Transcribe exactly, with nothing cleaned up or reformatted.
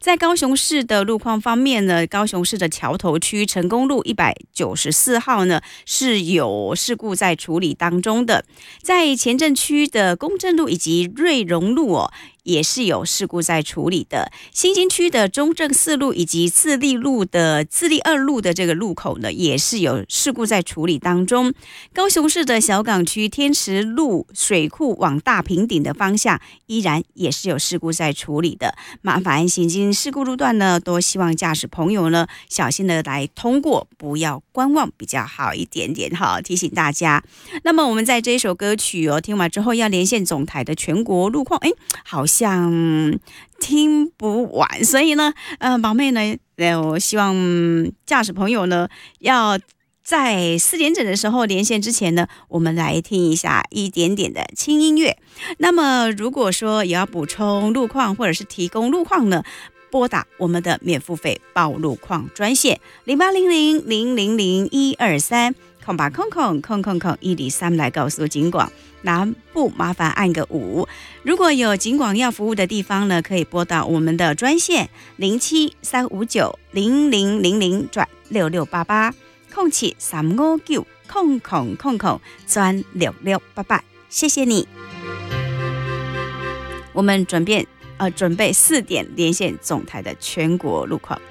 在高雄市的路况方面呢，高雄市的桥头区成功路一百九十四号呢是有事故在处理当中的，在前镇区的公正路以及瑞荣路哦，也是有事故在处理的。新兴区的中正四路以及自立路的自立二路的这个路口呢，也是有事故在处理当中。高雄市的小港区天池路水库往大坪顶的方向，依然也是有事故在处理的。麻烦行经事故路段呢，都希望驾驶朋友呢小心的来通过，不要观望比较好一点点哈。提醒大家。那么我们在这一首歌曲哦听完之后，要连线总台的全国路况，哎，好像听不完，所以呢，呃，宝妹呢，呃，我希望驾驶朋友呢要在四点整的时候连线之前呢，我们来听一下一点点的轻音乐。那么如果说也要补充路况或者是提供路况呢，拨打我们的免付费报路况专线零八零零零零零一二三空八空空空空空一零三来告诉警广。南部麻烦按个五。如果有警广要服务的地方呢，可以拨到我们的专线零七三五九零零零零转六六八八空七三五九空空空空转六六八八。谢谢你。我们准备呃准备四点连线总台的全国路况。